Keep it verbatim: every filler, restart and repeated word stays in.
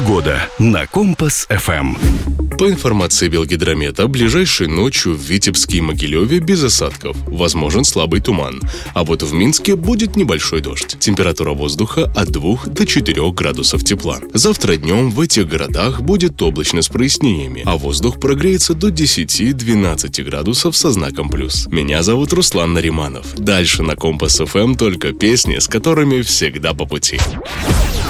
Погода на Компас эф эм. По информации Белгидромета, ближайшей ночью в Витебске и Могилеве без осадков. Возможен слабый туман. А вот в Минске будет небольшой дождь. Температура воздуха от двух до четырёх градусов тепла. Завтра днем в этих городах будет облачно с прояснениями, а воздух прогреется до десяти-двенадцати градусов со знаком плюс. Меня зовут Руслан Нариманов. Дальше на Компас эф эм только песни, с которыми всегда по пути.